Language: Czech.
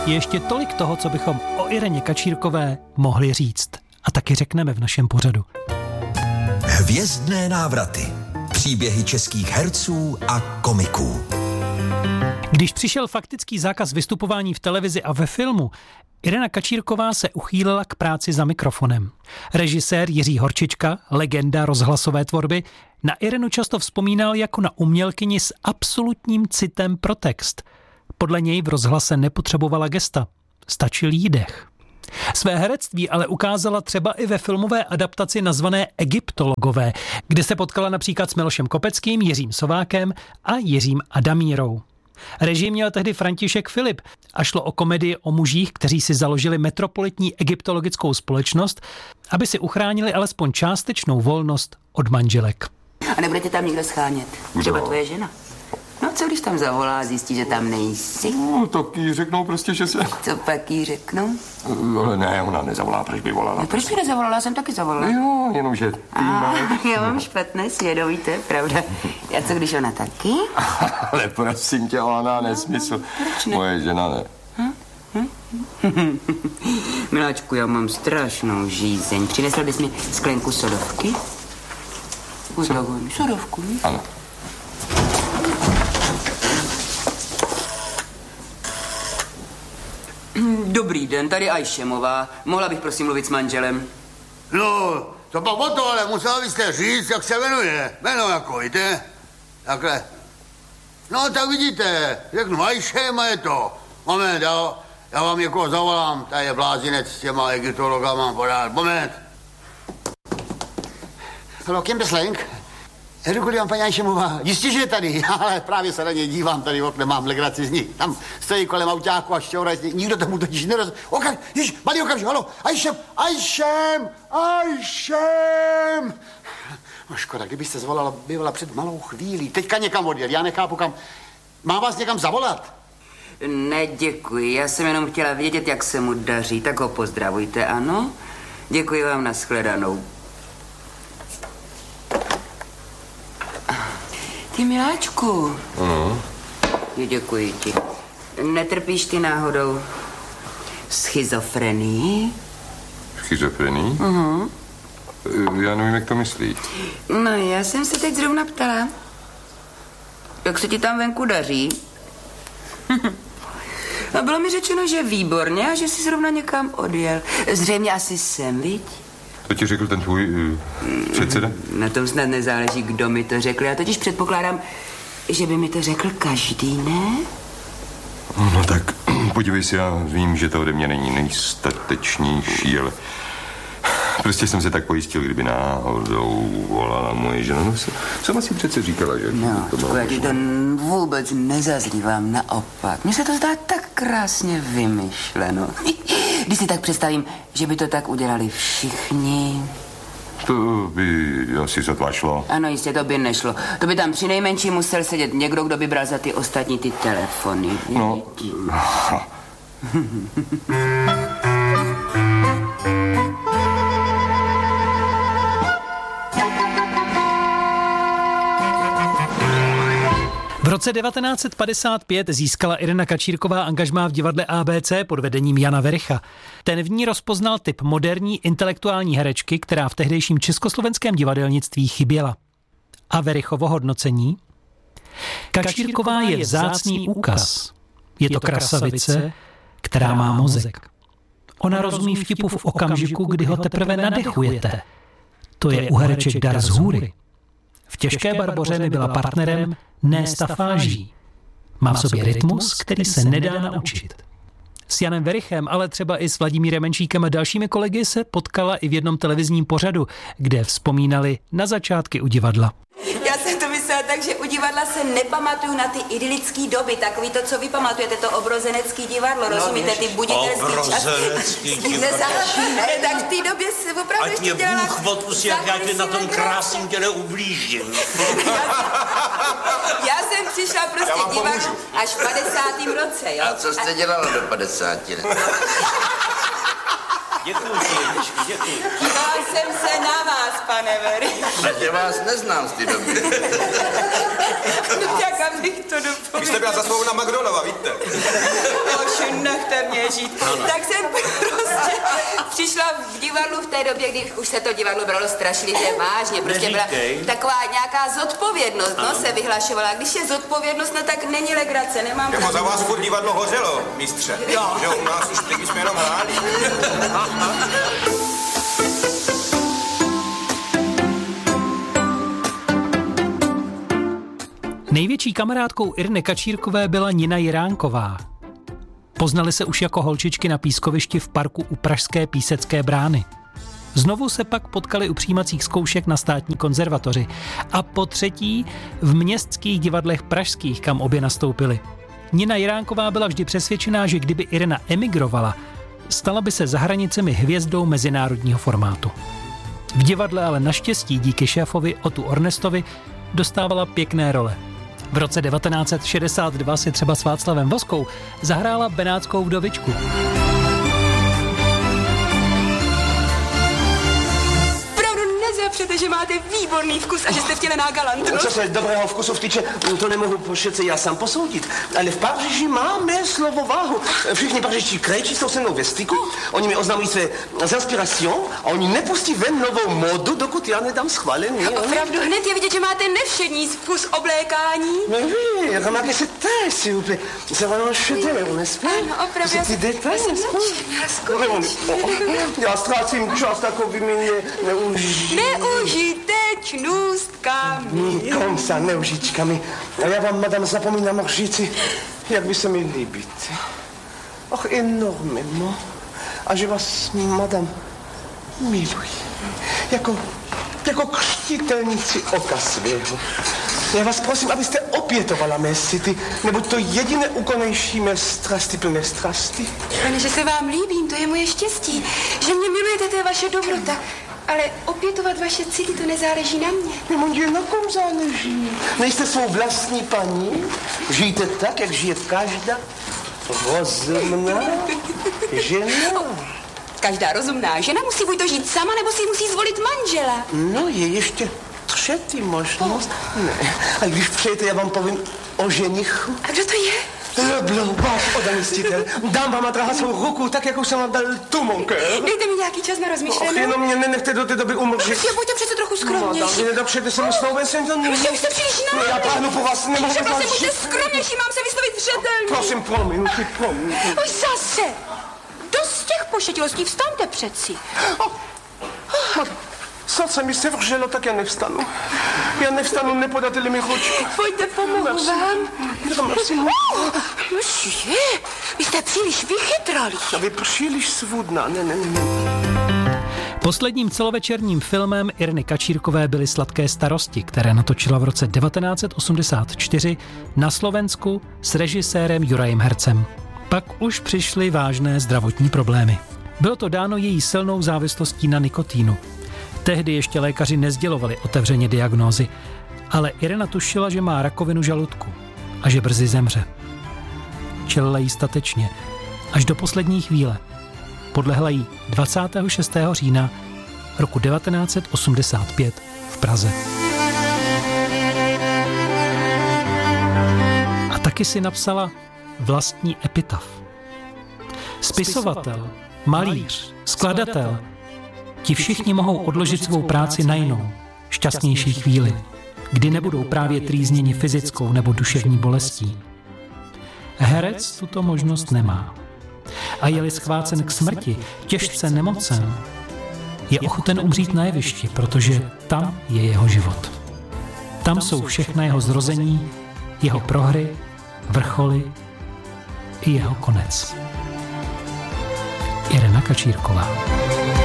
je ještě tolik toho, co bychom o Ireně Kačírkové mohli říct. A taky řekneme v našem pořadu. Hvězdné návraty. Příběhy českých herců a komiků. Když přišel faktický zákaz vystupování v televizi a ve filmu, Irena Kačírková se uchýlila k práci za mikrofonem. Režisér Jiří Horčička, legenda rozhlasové tvorby, na Irenu často vzpomínal jako na umělkyni s absolutním citem pro text. Podle něj v rozhlase nepotřebovala gesta, stačil jí dech. Své herectví ale ukázala třeba i ve filmové adaptaci nazvané Egyptologové, kde se potkala například s Milošem Kopeckým, Jiřím Sovákem a Jiřím Adamírou. Režii měl tehdy František Filip a šlo o komedii o mužích, kteří si založili metropolitní egyptologickou společnost, aby si uchránili alespoň částečnou volnost od manželek. A nebudete tam někdo schánět? Třeba tvoje žena? No co když tam zavolá a zjistí, že tam nejsi? No, tak jí řeknou prostě, že se... Co pak jí řeknou? Ale ne, ona nezavolá, proč by volala? No, proč by nezavolala? Já jsem taky zavolala. Jo, jenomže ty Já mám špatné svědomí, to je pravda. A co když ona taky? Ale prosím tě, ona nesmysl. Proč ne? Moje žena ne. Miláčku, já mám strašnou žízeň. Přinesl bys mi sklenku sodovky? Sodovku? Ano. Dobrý den, tady Ajšemová. Mohla bych prosím mluvit s manželem? No, to pak o to, ale musela byste říct, jak se jmenuje. Jméno jako, víte? Takhle. No, tak vidíte, řeknu Ajšem a je to. Moment, já vám někoho zavolám, tady je blázinec s těma egyptologama podat. Moment. Halo, Kim Beslenk? Děkuji vám, paní Ajšemová. Jistě, že je tady, ale právě se na něj dívám, tady v okne mám legraci z ní. Tam stojí kolem autáku a šťouraj, nikdo tomu totiž nerozumí. Malý okamžik, halo, Ajšem! No škoda, kdybyste zvolala, bývala před malou chvílí. Teďka někam odjel, já nechápu kam. Má vás někam zavolat? Ne, děkuji, já jsem jenom chtěla vědět, jak se mu daří, tak ho pozdravujte, ano? Děkuji vám, nashledanou. Ty miláčku. Děkuji ti. Netrpíš ty náhodou schizofrenii? Schizofrenii? Já nevím, jak to myslí. No, já jsem se teď zrovna ptala. Jak se ti tam venku daří? A bylo mi řečeno, že výborně a že jsi zrovna někam odjel. Zřejmě asi sem, viď? To ti řekl ten tvůj předseda? Na tom snad nezáleží, kdo mi to řekl. Já totiž předpokládám, že by mi to řekl každý, ne? No tak, podívej se, já vím, že to ode mě není nejstatečnější, ale prostě jsem se tak pojistil, kdyby náhodou volala moje žena. No, sama si přece říkala, že... No, já ti to vůbec nezazlívám, naopak. Mně se to zdá tak krásně vymyšleno. Když si tak představím, že by to tak udělali všichni... To by asi sotva šlo. Ano, jistě, to by nešlo. To by tam přinejmenším musel sedět někdo, kdo by bral za ty ostatní ty telefony. No... V roce 1955 získala Irena Kačírková angažmá v divadle ABC pod vedením Jana Vericha. Ten v ní rozpoznal typ moderní intelektuální herečky, která v tehdejším československém divadelnictví chyběla. A Verichovo hodnocení? Kačírková je vzácný úkaz. Je to krasavice, která má mozek. Ona rozumí vtipu v okamžiku, kdy ho teprve nadechujete. To je u hereček dar z hůry. V Těžké Barboře mi byla partnerem, ne stafáží. Má v sobě rytmus, který se nedá naučit. S Janem Verichem, ale třeba i s Vladimírem Menšíkem a dalšími kolegy se potkala i v jednom televizním pořadu, kde vzpomínali na začátky u divadla. Já jsem to myslela tak, že u divadla se nepamatuju na ty idylické doby, takový to, co vy pamatujete, to obrozenecký divadlo, rozumíte, ty buditelský čas. Obrozenecký divadlo. Tak v té době se opravdu ještě dělala... Ať mě Bůh odpustí, jak já tě na tom krásném těle ublížím. Já jsem přišla prostě divadlu až v 50. roce, jo. A co jste dělala do 50? Děkuji ti, Jeničky, děkuji. Dívala jsem se na vás, pane Veri. Já vás neznám z té doby. No tak, abych to dopověděla. Vy jste byla zasmlouvaná na Magdonova, víte? Oši, nechte mě žít. Tak jsem prostě přišla v divadlu v té době, kdy už se to divadlo bralo strašlivě vážně. Prostě byla taková nějaká zodpovědnost, no, se vyhlašovala. Když je zodpovědnost, no tak není legrace, nemám... Jako za vás furt divadlo hořelo, mistře. Jo. Že u nás už teď jsme jenom hráli. Největší kamarádkou Irny Kačírkové byla Nina Jiránková. Poznali se už jako holčičky na pískovišti v parku u pražské Písecké brány. Znovu se pak potkali u přijímacích zkoušek na Státní konzervatoři a po třetí v městských divadlech pražských, kam obě nastoupily. Nina Jiránková byla vždy přesvědčená, že kdyby Irena emigrovala, stala by se za hranicemi hvězdou mezinárodního formátu. V divadle ale naštěstí díky šéfovi Otu Ornestovi dostávala pěkné role. V roce 1962 si třeba s Václavem Voskou zahrála Benátskou vdovičku. Že máte výborný vkus a že jste vtělená galantnost. Co se dobrého vkusu vtýče, to nemohu přece já sám posoudit. Ale v Paříži máme slovo váhu. Všichni pařížští krejči jsou se mnou ve styku, oni mi oznamují své inspirace a oni nepustí ven novou modu, dokud já nedám schválení. Opravdu hned je vidět, že máte nevšední vkus oblékání. Mais oui, remarquez cette taille, s'il vous plaît. C'est vraiment un chef-d'œuvre, n'est-ce pas? Ano, opravdu. Ty détails, n'est-ce pas? Já ztrácím čas takovými neužitečnůstkami. Komsa, neužičkami. A já vám, madame, zapomínám říci, jak by se mi líbit. Och, enormément. A že vás, madame, miluji. Jako křtitelnici oka svého. Já vás prosím, abyste opětovala mé city, neboť to jediné úkonnější mé strasti, plné strasti. Pane, že se vám líbím, to je moje štěstí. Že mě milujete, to je vaše dobrota. Ale opětovat vaše city, to nezáleží na mě. Mon Dieu, na kom záleží? Nejste svou vlastní paní? Žijte tak, jak žije každá rozumná žena. Každá rozumná žena musí buď to žít sama, nebo si musí zvolit manžela. No, je ještě třetí možnost. Ne, a když přejete, já vám povím o ženichu. A kdo to je? Leblanc, váš odanistitel. Dám vám a trhá svou ruku, tak jako jsem vám dal tu, mon cœur. Dejte mi nějaký čas na rozmyšlenou. Jenom mě nenechte do té doby umřít. Prostě buďte přece trochu skromnější. Vy nedopřejete se mi snouben, jsem to Prostě už jste příliš náhodný. Já táhnu po vás, nemohu vás žít. Buďte skromnější, mám se vyslovit zřetelně. Prosím, promiňte. Už zase. Dost těch pošetilostí, vstaňte přeci. Srdce mi se vrželo, tak já nevstanu. Já nevstanu, nepodáte-li mi ručku. Pojďte, pomohu vám. Monsieur, vy jste příliš vychytrali. A vy příliš svůdná, ne. Posledním celovečerním filmem Irny Kačírkové byly Sladké starosti, které natočila v roce 1984 na Slovensku s režisérem Jurajem Hercem. Pak už přišly vážné zdravotní problémy. Bylo to dáno její silnou závislostí na nikotínu. Tehdy ještě lékaři nesdělovali otevřeně diagnózy, ale Irena tušila, že má rakovinu žaludku a že brzy zemře. Čelila jí statečně, až do poslední chvíle. Podlehla jí 26. října roku 1985 v Praze. A taky si napsala vlastní epitaf. Spisovatel, malíř, skladatel, ti všichni mohou odložit svou práci na jinou, šťastnější chvíli, kdy nebudou právě trýzněni fyzickou nebo duševní bolestí. Herec tuto možnost nemá. A je-li schvácen k smrti, těžce nemocen, je ochoten umřít na jevišti, protože tam je jeho život. Tam jsou všechna jeho zrození, jeho prohry, vrcholy i jeho konec. Irena Kačírková.